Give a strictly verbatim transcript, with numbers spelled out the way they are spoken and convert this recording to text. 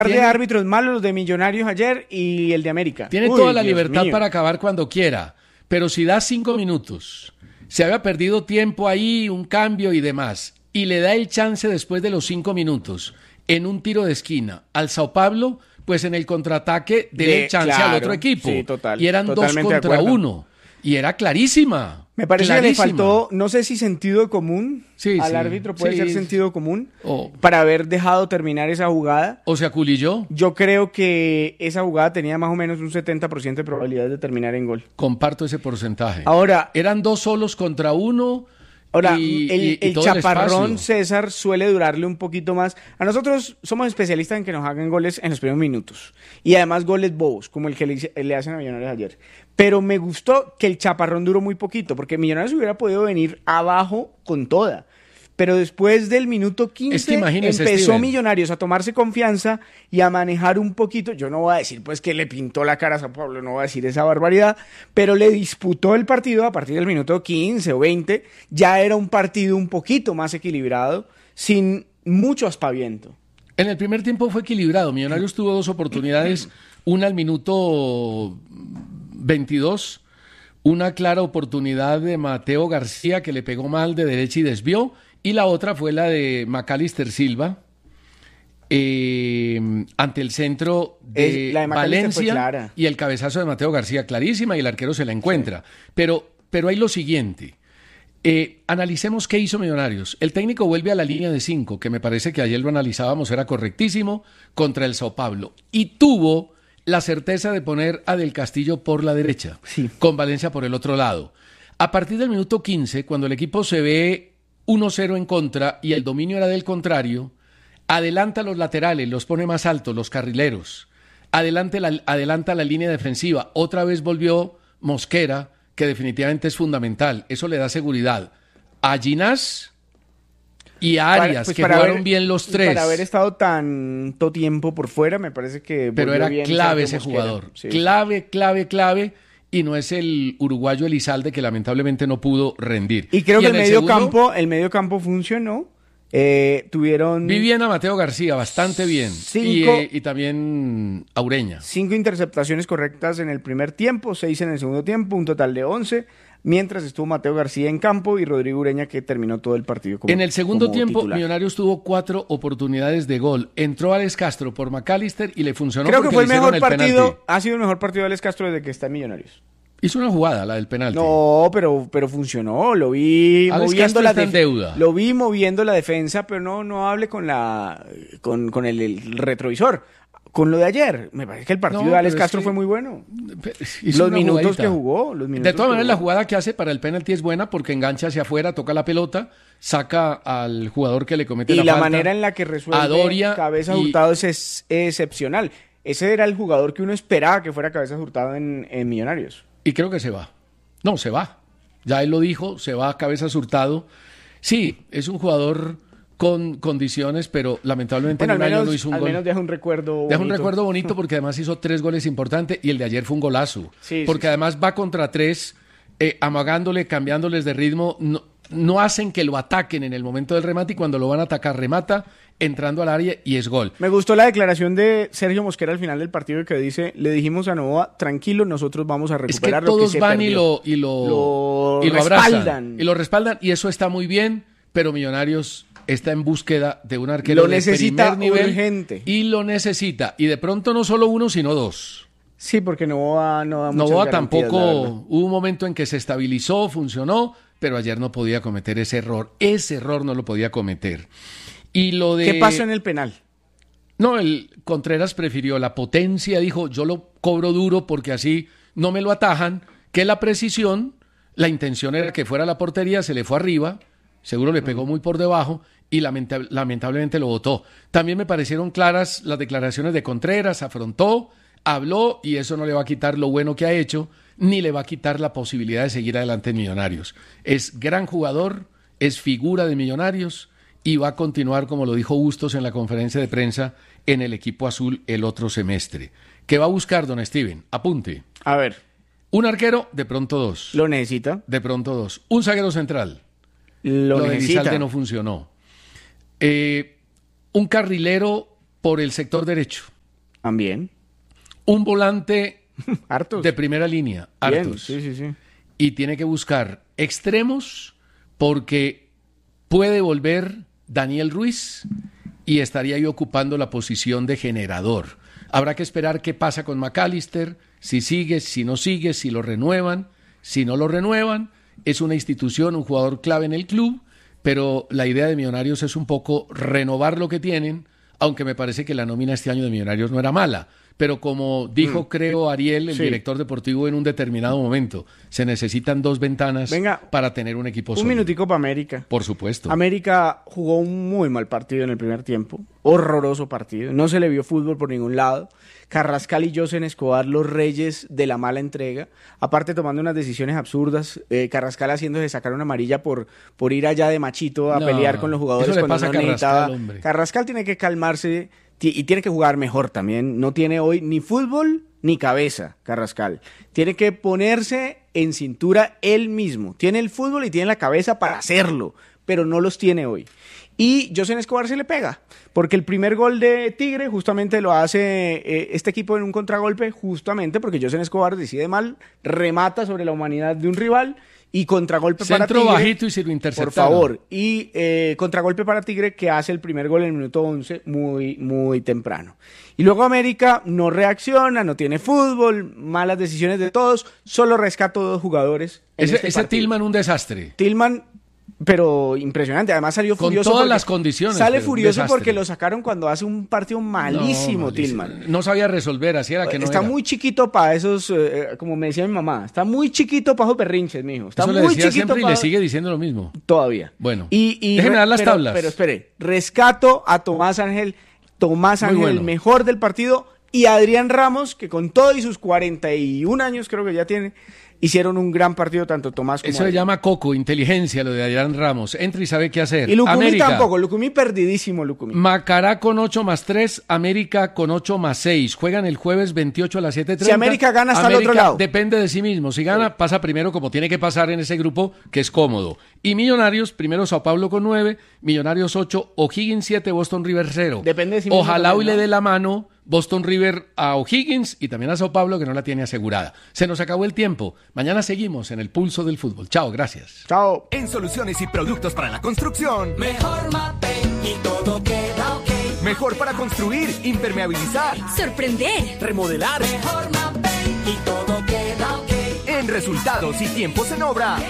de tiene, árbitros malos, los de Millonarios ayer y el de América. Tiene Uy, toda la Dios libertad mío. para acabar cuando quiera, pero si da cinco minutos, se había perdido tiempo ahí, un cambio y demás, y le da el chance después de los cinco minutos, en un tiro de esquina, al Sao Paulo, pues en el contraataque de, De- chance claro, al otro equipo. sí, total, y eran dos totalmente de contra acuerdo. uno. Y era clarísima. Me parece clarísima. que le faltó, no sé si sentido común Sí, al sí, árbitro, puede sí. ser sentido común, O, para haber dejado terminar esa jugada. o se aculilló. Yo creo que esa jugada tenía más o menos un setenta por ciento de probabilidades de terminar en gol. Comparto ese porcentaje. Ahora, Eran dos solos contra uno. Ahora, y, el, y- y el todo chaparrón espacio. César suele durarle un poquito más. A nosotros somos especialistas en que nos hagan goles en los primeros minutos. Y además goles bobos, como el que le, hice- le hacen a Millonarios ayer. Pero me gustó que el chaparrón duró muy poquito, porque Millonarios hubiera podido venir abajo con toda. Pero después del minuto quince Es que imagínese, empezó Steven. Millonarios a tomarse confianza y a manejar un poquito. Yo no voy a decir pues que le pintó la cara a Sao Paulo, no voy a decir esa barbaridad, pero le disputó el partido a partir del minuto quince o veinte. Ya era un partido un poquito más equilibrado, sin mucho aspaviento. En el primer tiempo fue equilibrado. Millonarios tuvo dos oportunidades, una al minuto veintidós, una clara oportunidad de Mateo García que le pegó mal de derecha y desvió, y la otra fue la de Macalister Silva eh, ante el centro de, Es- la de Macalister fue Valencia clara. y el cabezazo de Mateo García clarísima y el arquero se la encuentra. Pero, pero hay lo siguiente. Eh, analicemos qué hizo Millonarios. El técnico vuelve a la línea de cinco, que me parece que ayer lo analizábamos, era correctísimo, contra el Sao Paulo. Y tuvo la certeza de poner a Del Castillo por la derecha, Sí. con Valencia por el otro lado. A partir del minuto quince, cuando el equipo se ve uno cero en contra y el dominio era del contrario, adelanta los laterales, los pone más altos, los carrileros. Adelante la, adelanta la línea defensiva. Otra vez volvió Mosquera, que definitivamente es fundamental. Eso le da seguridad a Ginás y a Para- Arias, pues que para jugaron haber- bien los tres. Para haber estado tanto tiempo por fuera, me parece que Pero volvió era bien clave Sergio ese Mosquera. jugador. Sí. Clave, clave, clave. Y no es el uruguayo Elizalde, que lamentablemente no pudo rendir. Y creo que en el medio segundo, campo, el medio campo funcionó. Eh, tuvieron vi bien a Mateo García, bastante bien. Y, Cinco- eh, y también a Ureña. cinco interceptaciones correctas en el primer tiempo, seis en el segundo tiempo, un total de once, mientras estuvo Mateo García en campo y Rodrigo Ureña, que terminó todo el partido como En el segundo como tiempo, titular. Millonarios tuvo cuatro oportunidades de gol. Entró Alex Castro por McAllister y le funcionó. Creo que porque fue el le hicieron mejor partido, penalti. ha sido el mejor partido de Alex Castro desde que está en Millonarios. Hizo una jugada, la del penalti. No, pero, pero funcionó, lo vi Alex moviendo Castro la está en def- deuda. Lo vi moviendo la defensa, pero no, no hable con la con, con el, el retrovisor. Con lo de ayer, me parece que el partido No, de Alex pero es Castro que fue muy bueno. Hizo Los una minutos jugadita. que jugó, los minutos De todas que maneras, la jugó. jugada que hace para el penalti es buena porque engancha hacia afuera, toca la pelota, saca al jugador que le comete Y la, la falta. manera en la que resuelve a Doria Cabezas y- Hurtado es, es excepcional. Ese era el jugador que uno esperaba que fuera Cabezas Hurtado en, en Millonarios. Y creo que se va. No, se va. Ya él lo dijo, se va a Cabezas Hurtado. Sí, es un jugador con condiciones, pero lamentablemente Bueno, en al un año menos, no hizo un al gol. menos deja un recuerdo Deja un bonito. recuerdo bonito porque además hizo tres goles importantes y el de ayer fue un golazo. Sí, porque sí, sí. además va contra tres, eh, amagándole, cambiándoles de ritmo. No, no hacen que lo ataquen en el momento del remate y cuando lo van a atacar remata entrando al área y es gol. Me gustó la declaración de Sergio Mosquera al final del partido que dice, le dijimos a Novoa, tranquilo, nosotros vamos a Es que recuperar lo que todos se van y perdió". lo, y lo, Lo y lo abrazan. respaldan. Y lo respaldan y eso está muy bien, pero Millonarios está en búsqueda de un arquero Lo de necesita primer nivel urgente. y lo necesita. Y de pronto no solo uno, sino dos. Sí, porque Novoa no da muchas Novoa garantías, la verdad. tampoco, hubo un momento en que se estabilizó, funcionó, pero ayer no podía cometer ese error. Ese error no lo podía cometer. Y lo de... ¿Qué pasó en el penal? No, el Contreras prefirió la potencia, dijo, yo lo cobro duro porque así no me lo atajan, que la precisión, la intención era que fuera a la portería, se le fue arriba, seguro le pegó muy por debajo y lamenta- lamentablemente lo votó. También me parecieron claras las declaraciones de Contreras, afrontó, habló y eso no le va a quitar lo bueno que ha hecho, ni le va a quitar la posibilidad de seguir adelante en Millonarios. Es gran jugador, es figura de Millonarios y va a continuar, como lo dijo Bustos en la conferencia de prensa, en el equipo azul el otro semestre. ¿Qué va a buscar, don Steven? Apunte. A ver, Un arquero, de pronto dos. lo necesita. De pronto dos. Un zaguero central. Lo, Lo de necesita. Elizalde no funcionó. Eh, un carrilero por el sector derecho. También. Un volante Hartos. de primera línea, Bien, hartos. sí, sí, sí. Y tiene que buscar extremos porque puede volver Daniel Ruiz y estaría ahí ocupando la posición de generador. Habrá que esperar qué pasa con McAllister, si sigue, si no sigue, si lo renuevan, si no lo renuevan. Es una institución, un jugador clave en el club, pero la idea de Millonarios es un poco renovar lo que tienen, aunque me parece que la nómina este año de Millonarios no era mala. Pero como dijo, mm. creo, Ariel, el sí. director deportivo, en un determinado momento, se necesitan dos ventanas Venga, para tener un equipo sólido. Un minutico para América. Por supuesto. América jugó un muy mal partido en el primer tiempo. Horroroso partido. No se le vio fútbol por ningún lado. Carrascal y Josen Escobar, los reyes de la mala entrega. Aparte, tomando unas decisiones absurdas. Eh, Carrascal haciéndose sacar una amarilla por, por ir allá de machito a no, pelear con los jugadores. Eso le cuando pasa no a Carrascal, necesitaba. hombre. Carrascal tiene que calmarse y tiene que jugar mejor también. No tiene hoy ni fútbol ni cabeza, Carrascal. Tiene que ponerse en cintura él mismo. Tiene el fútbol y tiene la cabeza para hacerlo, pero no los tiene hoy. Y Josen Escobar se le pega, porque el primer gol de Tigre justamente lo hace eh, este equipo en un contragolpe, justamente porque Josen Escobar decide mal, remata sobre la humanidad de un rival y contragolpe Centro para Tigre. Centro bajito y se lo interceptaron. Por favor. Y eh, contragolpe para Tigre, que hace el primer gol en el minuto once, muy, muy temprano. Y luego América no reacciona, no tiene fútbol, malas decisiones de todos, solo rescató dos jugadores. En ese este ese Tillman un desastre. Tillman, pero impresionante. Además salió Con furioso. Con todas porque, las condiciones. Sale furioso porque lo sacaron cuando hace un partido malísimo, no, Tillman. No sabía resolver, así era que no Está era. muy chiquito para esos, eh, como me decía mi mamá, está muy chiquito para esos berrinches, mijo. Está Eso muy le decía chiquito siempre pa... y le sigue diciendo lo mismo. Todavía. Bueno, y, y déjeme dar las pero, tablas. Pero espere, rescato a Tomás Ángel, Tomás Ángel, bueno. el mejor del partido, y a Adrián Ramos, que con todo y sus cuarenta y un años creo que ya tiene, hicieron un gran partido tanto Tomás como Eso Adrián. se llama coco, inteligencia, lo de Adrián Ramos. Entra y sabe qué hacer. Y Lucumí América. tampoco, Lucumí perdidísimo, Lucumí. Macará con ocho más tres, América con ocho más seis. Juegan el jueves veintiocho a las siete treinta. Si América gana, está América al otro lado. Depende de sí mismo. Si gana, sí. pasa primero como tiene que pasar en ese grupo, que es cómodo. Y Millonarios, primero Sao Paulo con nueve, Millonarios ocho, O'Higgins siete, Boston River cero. Depende de sí mismo. Ojalá hoy ¿no? le dé la mano Boston River a O'Higgins y también a Sao Paulo, que no la tiene asegurada. Se nos acabó el tiempo. Mañana seguimos en el pulso del fútbol. Chao, gracias. Chao. En soluciones y productos para la construcción. Mejor Mapei y todo queda ok. Mejor para construir, impermeabilizar, sorprender, remodelar. Mejor Mapei y todo queda ok. En resultados y tiempos en obra.